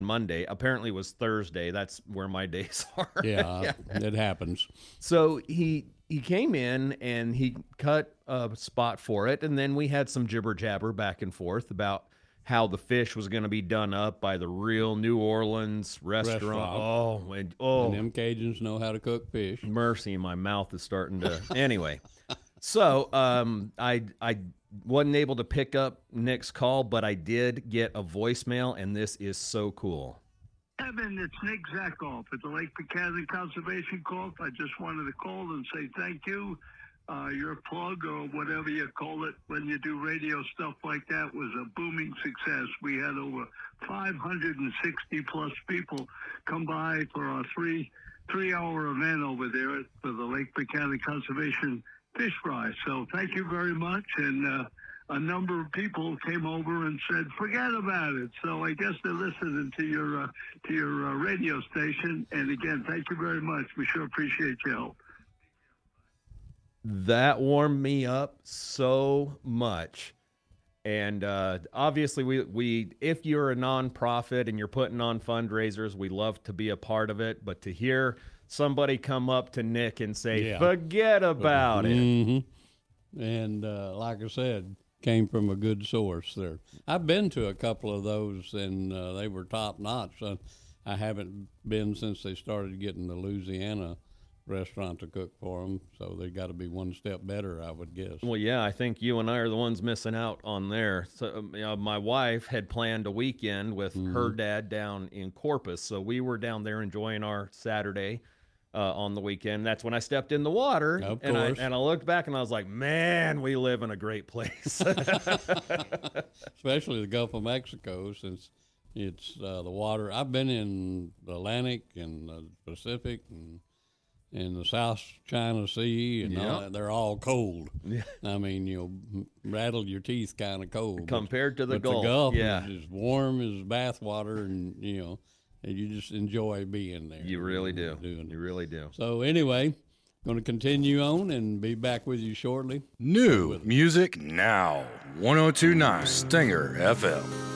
Monday. Apparently it was Thursday. That's where my days are. Yeah, it happens. So he came in and he cut a spot for it, and then we had some jibber jabber back and forth about how the fish was going to be done up by the real New Orleans restaurant. And them Cajuns know how to cook fish. Mercy, my mouth is starting to. Anyway, so I wasn't able to pick up Nick's call, but I did get a voicemail, and this is so cool. Evan, it's Nick Zakoff at the Lake Buchanan Conservation Corp. I just wanted to call and say thank you. Your plug, or whatever you call it, when you do radio stuff like that, was a booming success. We had over 560 plus people come by for our three-hour event over there for the Lake Buchanan Conservation Fish Fry. So thank you very much. And a number of people came over and said, forget about it. So I guess they're listening to your radio station. And again, thank you very much. We sure appreciate your help. That warmed me up so much. And obviously, we if you're a nonprofit and you're putting on fundraisers, we love to be a part of it. But to hear somebody come up to Nick and say, forget about it. And like I said, came from a good source there. I've been to a couple of those, and they were top notch. I haven't been since they started getting the Louisiana restaurant to cook for them, so they got to be one step better, I would guess. Well, yeah, I think you and I are the ones missing out on there. So my wife had planned a weekend with her dad down in Corpus, so we were down there enjoying our Saturday on the weekend. That's when I stepped in the water, and I looked back and I was like, man, we live in a great place. Especially the Gulf of Mexico, since it's the water. I've been in the Atlantic and the Pacific and in the South China Sea, and all that. They're all cold. Yeah. I mean, rattle your teeth kind of cold. Compared to the Gulf. The Gulf is as warm as bath water, and, and you just enjoy being there. You really do. You really do. So anyway, going to continue on and be back with you shortly. New music now. 102.9 Stinger FM.